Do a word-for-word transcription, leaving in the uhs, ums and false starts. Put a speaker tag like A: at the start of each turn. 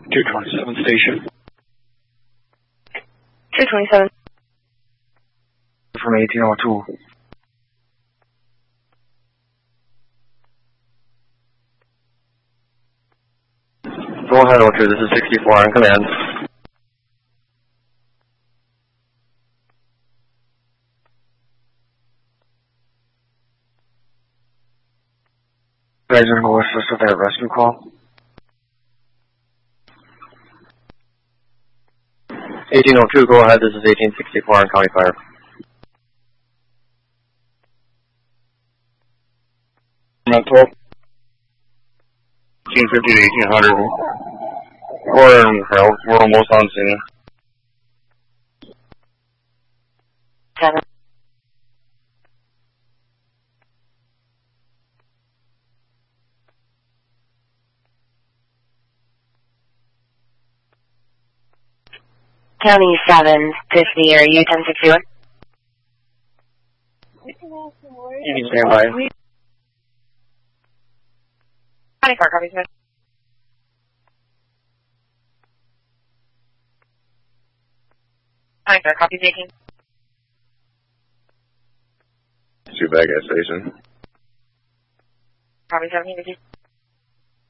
A: two twenty-seven station.
B: two twenty-seven.
A: From eighteen oh two. Go ahead, oh two, this is sixty-four on command. You guys are going to go assist with that rescue call? eighteen oh two, go ahead, this is eighteen sixty-four on County Fire. Mental. eighteen fifty to eighteen hundred. We're, in, we're almost on scene.
B: Seven. County seven fifty, are you ten sixty-one?
A: You can stand by.
B: County four, copy, sir. County four, copy, eighteen.
C: Two back at station.
B: Copy, seventeen fifty.